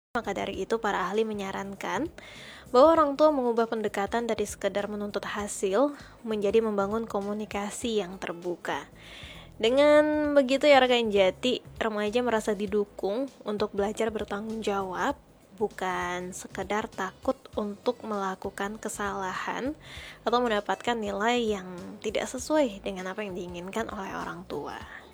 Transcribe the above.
Maka dari itu para ahli menyarankan bahwa orang tua mengubah pendekatan dari sekedar menuntut hasil menjadi membangun komunikasi yang terbuka. Dengan begitu ya rekan jati, remaja merasa didukung untuk belajar bertanggung jawab, bukan sekedar takut untuk melakukan kesalahan atau mendapatkan nilai yang tidak sesuai dengan apa yang diinginkan oleh orang tua.